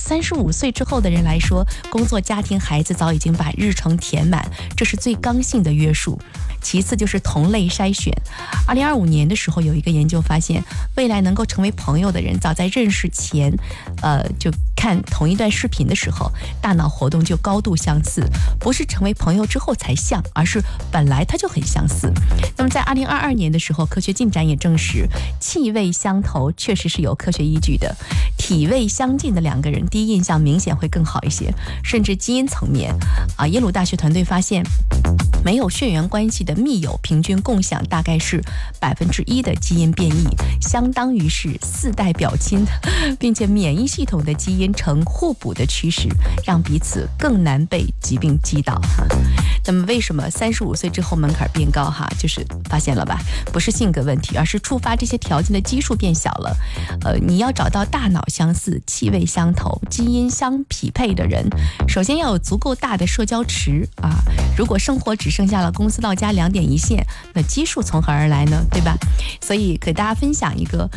35岁之后的人来说，工作、家庭、孩子早已经把日程填满，这是最刚性的约束。其次就是同类筛选。2025年的时候，有一个研究发现，未来能够成为朋友的人，早在认识前，就看同一段视频的时候，大脑活动就高度相似，不是成为朋友之后才像，而是本来它就很相似。那么在2022年的时候，科学进展也证实，气味相投确实是有科学依据的。体味相近的两个人，第一印象明显会更好一些，甚至基因层面，耶鲁大学团队发现，没有血缘关系的密友平均共享大概是1%的基因变异，相当于是4代表亲，并且免疫系统的基因呈互补的趋势，让彼此更难被疾病击倒。那么为什么35岁之后门槛变高？就是发现了吧，不是性格问题，而是触发这些条件的基数变小了。你要找到大脑相似、气味相投、基因相匹配的人，首先要有足够大的社交池啊。如果生活只剩下了公司到家2点一线，那基数从何而来呢？对吧？所以给大家分享一个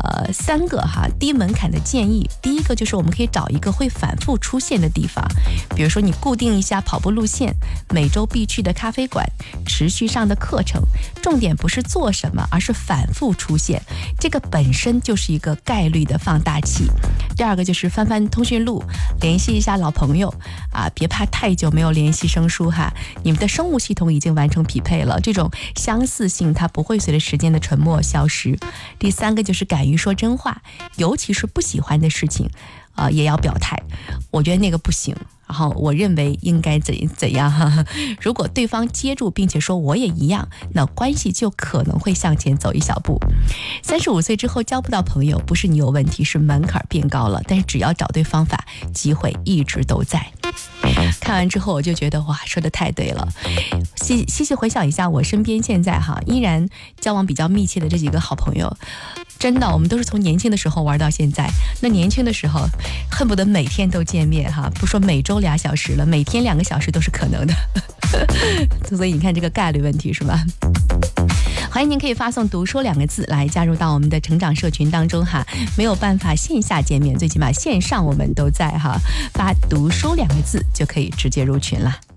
3个低门槛的建议。第一个就是我们可以找一个会反复出现的地方，比如说你固定一下跑步路线，每周必去的咖啡馆，持续上的课程。重点不是做什么，而是反复出现，这个本身就是一个概率的放大器。第二个就是翻翻通讯录，联系一下老朋友别怕太久没有联系生疏你们的生物系统已经完成匹配了，这种相似性它不会随着时间的沉默消失。第三个就是敢于说真话，尤其是不喜欢的事情也要表态，我觉得那个不行，然后我认为应该怎样如果对方接住并且说我也一样，那关系就可能会向前走一小步。35岁之后交不到朋友，不是你有问题，是门槛变高了，但是只要找对方法，机会一直都在。看完之后我就觉得哇，说得太对了。细细回想一下，我身边现在依然交往比较密切的这几个好朋友，真的我们都是从年轻的时候玩到现在。那年轻的时候恨不得每天都见面不说每周2小时了，每天2个小时都是可能的所以你看这个概率问题是吧？欢迎您可以发送读说2个字来加入到我们的成长社群当中没有办法线下见面，最起码线上我们都在发读说2个字就可以直接入群了。